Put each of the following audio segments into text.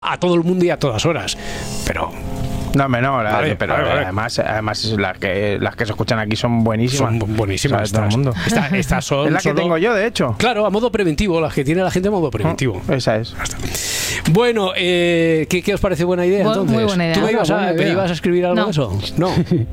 a todo el mundo y a todas horas. Pero... No, menor, vale, pero vale. además las que se escuchan aquí son buenísimas. Son buenísimas. Todo el mundo. Estas son es la que tengo yo, de hecho. Claro, a modo preventivo, las que tiene la gente a modo preventivo. Esa es. Bueno, ¿qué os parece buena idea entonces? Muy buena idea. ¿Tú me ibas a escribir algo de eso? No.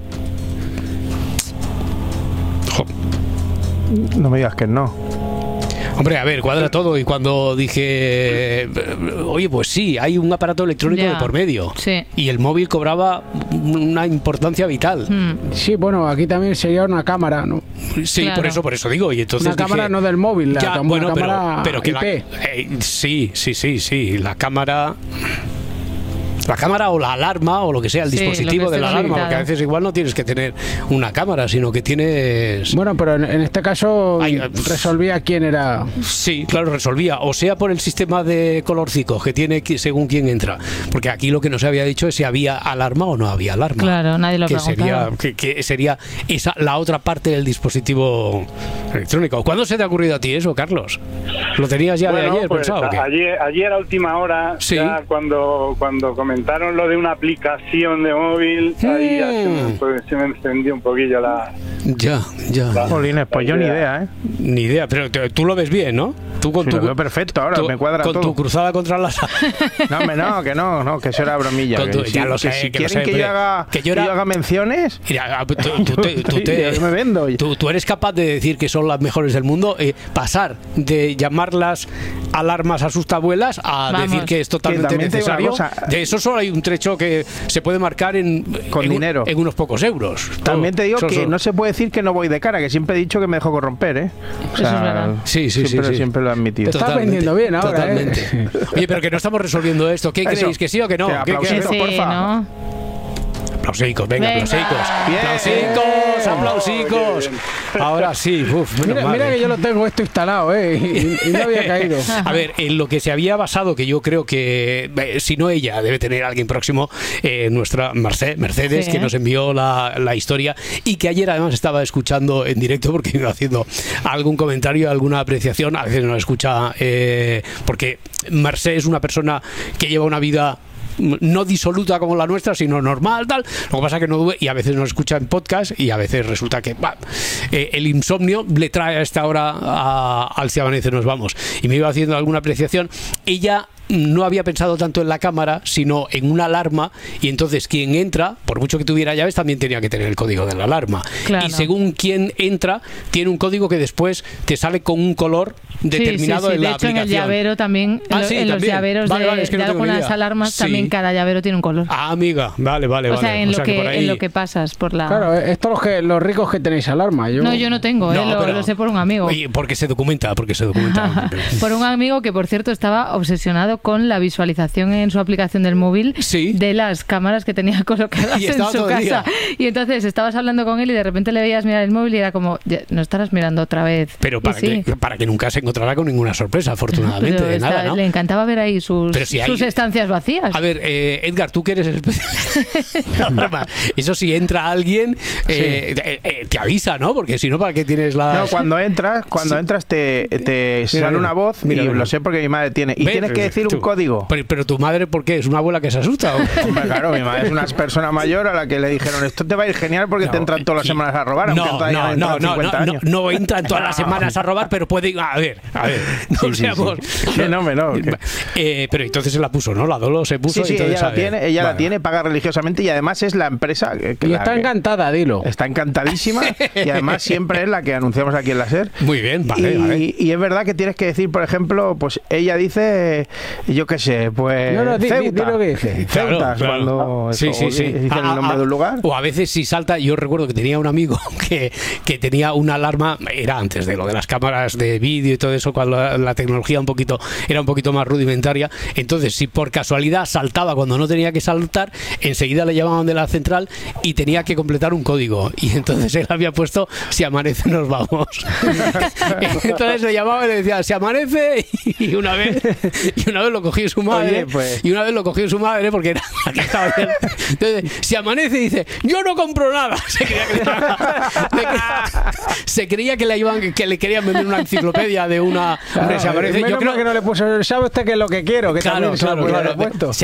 No me digas que no. Hombre, a ver, cuadra todo. Y cuando dije, oye, pues sí, hay un aparato electrónico de por medio. Sí. Y el móvil cobraba una importancia vital. Sí, bueno, aquí también sería una cámara, ¿no? Sí, claro. por eso digo. Y entonces una cámara no del móvil, bueno, cámara pero que IP. Sí, la cámara o la alarma o lo que sea, el dispositivo de la alarma, porque a veces igual no tienes que tener una cámara, sino que tienes... Bueno, pero en este caso resolvía quién era... Sí, claro, resolvía, o sea por el sistema de colorcicos que tiene según quién entra, porque aquí lo que no se había dicho es si había alarma o no había alarma. Claro, nadie lo preguntaba. Que sería esa la otra parte del dispositivo electrónico. ¿Cuándo se te ha ocurrido a ti eso, Carlos? ¿Lo tenías ya de ayer pues, pensado? Ayer a última hora, sí. ya cuando comentaron lo de una aplicación de móvil, ahí ya se me encendió un poquillo la... Ya. Jolines, pues yo ni idea, ¿eh? Ni idea, pero tú lo ves bien, ¿no? Tú con lo veo perfecto, ahora me cuadra con todo. tu cruzada contra las... No, que eso era bromilla. Ya lo sé, si quieren que yo haga menciones... Mira, yo me vendo. Tú eres capaz de decir que son las mejores del mundo, pasar de llamarlas alarmas asustabuelas a decir que es totalmente necesario. De eso solo hay un trecho que se puede marcar con dinero en unos pocos euros. También te digo que no se puede decir que no voy de cara, que siempre he dicho que me dejo corromper, ¿eh? O sea, eso es verdad. Sí. Siempre lo he admitido. Te estás vendiendo bien ahora, totalmente. Oye, pero que no estamos resolviendo esto. ¿Qué creéis? ¿Que sí o que no? Que sí, porfa. ¿no? Aplausicos, venga. Aplausicos. Ahora sí, mira que yo lo tengo esto instalado, y no había caído. A ver, en lo que se había basado, que yo creo que, si no ella, debe tener alguien próximo, nuestra Mercedes, que nos envió la historia y que ayer además estaba escuchando en directo porque iba haciendo algún comentario, alguna apreciación. A veces no la escucha porque Mercedes es una persona que lleva una vida no disoluta como la nuestra, sino normal, tal. Lo que pasa es que no, y a veces nos escucha en podcast y a veces resulta que el insomnio le trae a esta hora al Si Amanece Nos Vamos. Y me iba haciendo alguna apreciación. Ella no había pensado tanto en la cámara, sino en una alarma, y entonces quien entra, por mucho que tuviera llaves, también tenía que tener el código de la alarma. Claro. Y según quien entra, tiene un código que después te sale con un color determinado en la aplicación. De hecho, en el llavero también, en los llaveros de algunas alarmas, también cada llavero tiene un color. Ah, amiga, vale. O sea, en lo que pasas por la... Claro, esto los ricos que tenéis alarma. No, yo no tengo, lo sé por un amigo. Porque se documenta. Por un amigo que, por cierto, estaba obsesionado con la visualización en su aplicación del móvil de las cámaras que tenía colocadas en su casa. Y entonces estabas hablando con él y de repente le veías mirar el móvil y era como, no estarás mirando otra vez. Pero para que nunca se encontrará con ninguna sorpresa, afortunadamente. De nada, ¿no? Le encantaba ver ahí sus estancias vacías. A ver, Edgar, tú que eres especialista. Eso si entra alguien, te avisa, ¿no? Porque si no, ¿para qué tienes la...? No, cuando entras te sale una voz, y lo sé porque mi madre tiene. Y tienes que decir un código. Pero tu madre, ¿por qué? ¿Es una abuela que se asusta? Hombre, claro, mi madre es una persona mayor a la que le dijeron, esto te va a ir genial porque te entran todas las semanas a robar. No entran todas las semanas a robar, pero puede... A ver. No seamos... Pero entonces se la puso, ¿no? La Dolo se puso. Sí, ella la tiene, paga religiosamente y además es la empresa... Y está encantada, dilo. Está encantadísima y además siempre es la que anunciamos aquí en la SER. Muy bien, vale. Y es verdad que tienes que decir, por ejemplo, pues ella dice, yo qué sé, pues Ceuta. Di lo que dice. Ceuta, cuando dice el nombre de un lugar. O a veces si salta, yo recuerdo que tenía un amigo que tenía una alarma, era antes de lo de las cámaras de vídeo y todo eso, cuando la tecnología era un poquito más rudimentaria. Entonces, si por casualidad saltaba cuando no tenía que saltar, enseguida le llamaban de la central y tenía que completar un código. Y entonces él había puesto Si Amanece Nos Vamos. Entonces le llamaba y le decía Si amanece, y una vez lo cogió su madre. Oye, pues. Y una vez lo cogió su madre porque era la que estaba bien. Entonces, Si amanece, dice, yo no compro nada. Se creía que le querían vender una enciclopedia de una... Claro, yo creo que no le puso, ¿sabe usted qué es lo que quiero? Que claro.